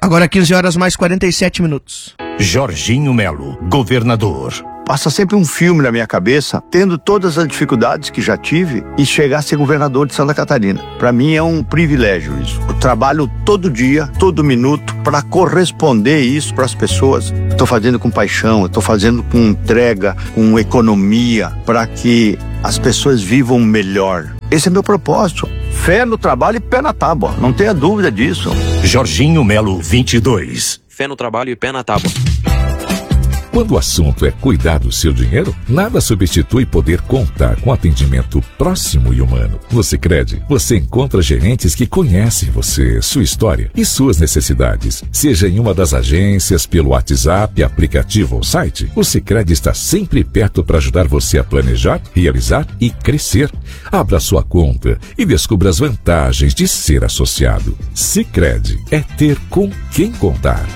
Agora 15 horas mais 47 minutos. Jorginho Melo, governador. Passa sempre um filme na minha cabeça, tendo todas as dificuldades que já tive, e chegar a ser governador de Santa Catarina. Para mim é um privilégio isso. Eu trabalho todo dia, todo minuto, para corresponder isso para as pessoas. Estou fazendo com paixão, estou fazendo com entrega, com economia, para que as pessoas vivam melhor. Esse é meu propósito. Fé no trabalho e pé na tábua, não tenha dúvida disso. Jorginho Melo, 22. Fé no trabalho e pé na tábua. Quando o assunto é cuidar do seu dinheiro, nada substitui poder contar com atendimento próximo e humano. No Sicredi, você encontra gerentes que conhecem você, sua história e suas necessidades. Seja em uma das agências, pelo WhatsApp, aplicativo ou site, o Sicredi está sempre perto para ajudar você a planejar, realizar e crescer. Abra sua conta e descubra as vantagens de ser associado. Sicredi é ter com quem contar.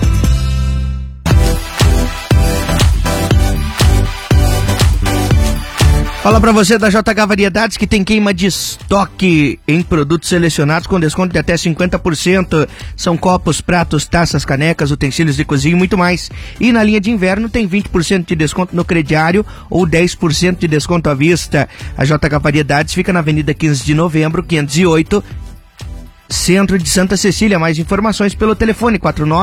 Fala pra você da JH Variedades, que tem queima de estoque em produtos selecionados com desconto de até 50%. São copos, pratos, taças, canecas, utensílios de cozinha e muito mais. E na linha de inverno tem 20% de desconto no crediário ou 10% de desconto à vista. A JH Variedades fica na Avenida 15 de Novembro, 508, Centro de Santa Cecília. Mais informações pelo telefone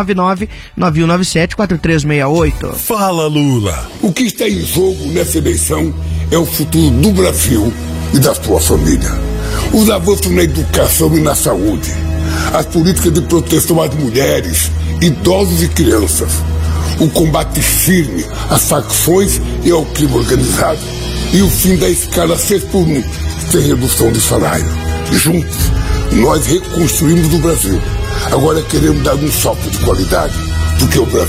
499-9197-4368. Fala, Lula. O que está em jogo nessa eleição é o futuro do Brasil e da sua família. Os avanços na educação e na saúde, as políticas de proteção às mulheres, idosos e crianças, o combate firme às facções e ao crime organizado e o fim da escala 6x1 sem redução de salário. Juntos, nós reconstruímos o Brasil. Agora queremos dar um salto de qualidade, porque o Brasil